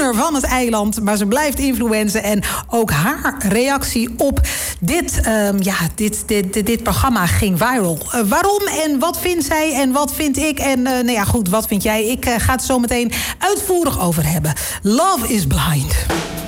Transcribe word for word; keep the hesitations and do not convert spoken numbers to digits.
bewoner van het eiland. Maar ze blijft influencen. En ook haar reactie op dit, um, ja, dit, dit, dit, dit programma ging viral. Uh, waarom en wat vindt zij en wat vind ik? En uh, nou ja, goed, wat vind jij? Ik uh, ga het zo meteen uitvoerig over hebben. Love is Blind.